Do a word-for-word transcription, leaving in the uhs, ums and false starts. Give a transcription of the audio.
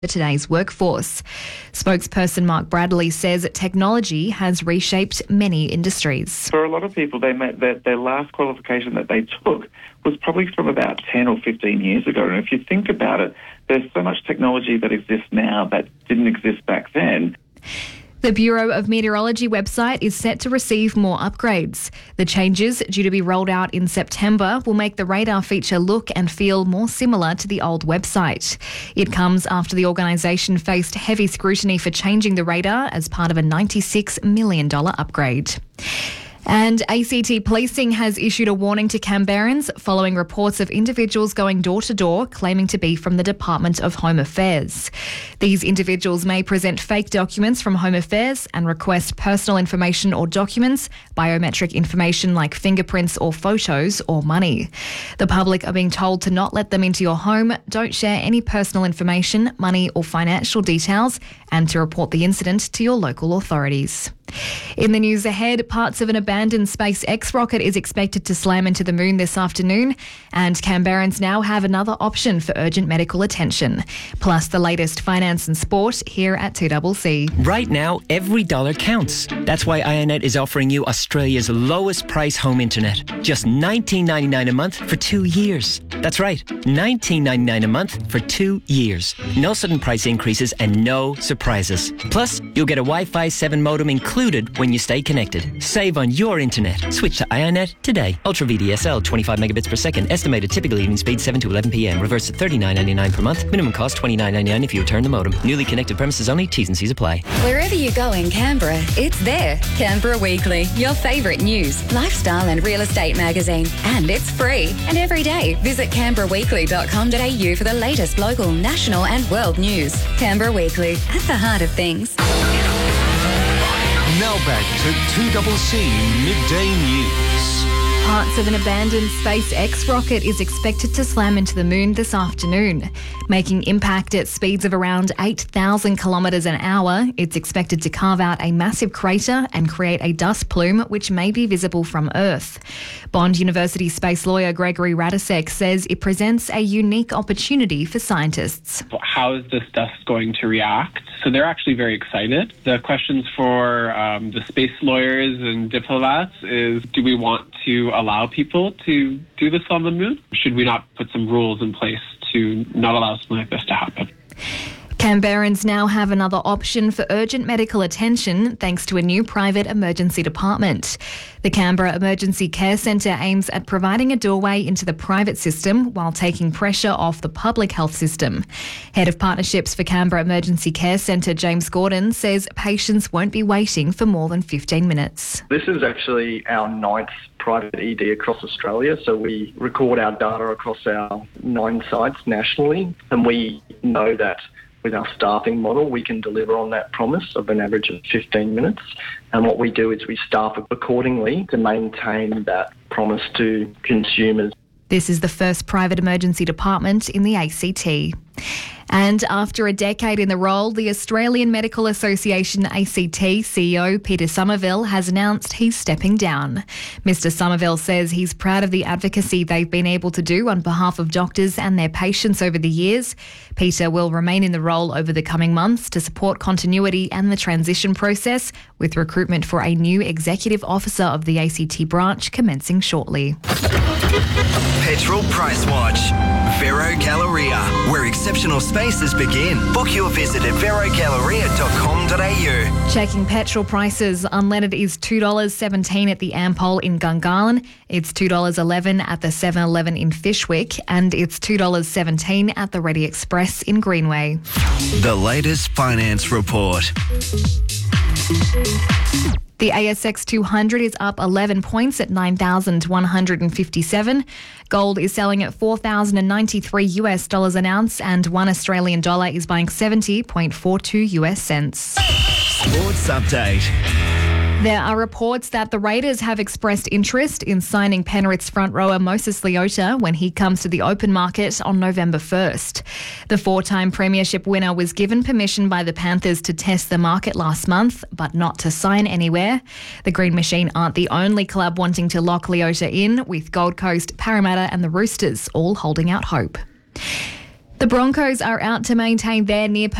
today's workforce. Spokesperson Mark Bradley says technology has reshaped many industries. For a lot of people, they met their, their last qualification that they took was probably from about ten or fifteen years ago. And if you think about it, there's so much technology that exists now that didn't exist back then. The Bureau of Meteorology website is set to receive more upgrades. The changes, due to be rolled out in September, will make the radar feature look and feel more similar to the old website. It comes after the organisation faced heavy scrutiny for changing the radar as part of a ninety-six million dollars upgrade. And A C T Policing has issued a warning to Canberrans following reports of individuals going door to door claiming to be from the Department of Home Affairs. These individuals may present fake documents from Home Affairs and request personal information or documents, biometric information like fingerprints or photos, or money. The public are being told to not let them into your home, don't share any personal information, money or financial details, and to report the incident to your local authorities. In the news ahead, parts of an abandoned SpaceX rocket is expected to slam into the moon this afternoon, and Canberrans now have another option for urgent medical attention. Plus the latest finance and sport here at two C C. Right now, every dollar counts. That's why Ionet is offering you Australia's lowest price home internet. Just nineteen ninety-nine a month for two years. That's right, nineteen ninety-nine a month for two years. No sudden price increases and no surprises. Plus, you'll get a Wi-Fi seven modem included when you stay connected. Save on your internet. Switch to Ionet today. Ultra V D S L, twenty-five megabits per second. Estimated typical evening speed seven to eleven p.m. Reverse at thirty-nine ninety-nine per month. Minimum cost twenty-nine ninety-nine if you return the modem. Newly connected premises only. T's and C's apply. Wherever you go in Canberra, it's there. Canberra Weekly, your favourite news, lifestyle and real estate magazine. And it's free. And every day, visit canberra weekly dot com dot a u for the latest local, national and world news. Canberra Weekly, at the heart of things. Now back to two C C Midday News. Parts of an abandoned SpaceX rocket is expected to slam into the moon this afternoon. Making impact at speeds of around eight thousand kilometres an hour, it's expected to carve out a massive crater and create a dust plume which may be visible from Earth. Bond University space lawyer Gregory Radisek says it presents a unique opportunity for scientists. How is this dust going to react? So they're actually very excited. The questions for um, the space lawyers and diplomats is, do we want to allow people to do this on the moon? Should we not put some rules in place to not allow something like this to happen? Canberrans now have another option for urgent medical attention thanks to a new private emergency department. The Canberra Emergency Care Centre aims at providing a doorway into the private system while taking pressure off the public health system. Head of Partnerships for Canberra Emergency Care Centre, James Gordon, says patients won't be waiting for more than fifteen minutes. This is actually our ninth private E D across Australia, so we record our data across our nine sites nationally, and we know that with our staffing model, we can deliver on that promise of an average of fifteen minutes. And what we do is we staff accordingly to maintain that promise to consumers. This is the first private emergency department in the A C T. And after a decade in the role, the Australian Medical Association A C T C E O Peter Somerville has announced he's stepping down. Mister Somerville says he's proud of the advocacy they've been able to do on behalf of doctors and their patients over the years. Peter will remain in the role over the coming months to support continuity and the transition process, with recruitment for a new executive officer of the A C T branch commencing shortly. Petrol Price Watch. Vero Galleria, where exceptional spaces begin. Book your visit at vero galleria dot com dot a u. Checking petrol prices, unleaded is two dollars seventeen at the Ampol in Gungahlin, it's two dollars eleven at the seven eleven in Fyshwick, and it's two dollars seventeen at the Ready Express in Greenway. The latest finance report. The A S X two hundred is up eleven points at nine thousand one hundred fifty-seven. Gold is selling at four thousand ninety-three US dollars an ounce, and one Australian dollar is buying seventy point four two US cents. Sports update. There are reports that the Raiders have expressed interest in signing Penrith's front rower Moses Leota when he comes to the open market on November first. The four-time premiership winner was given permission by the Panthers to test the market last month, but not to sign anywhere. The Green Machine aren't the only club wanting to lock Leota in, with Gold Coast, Parramatta and the Roosters all holding out hope. The Broncos are out to maintain their near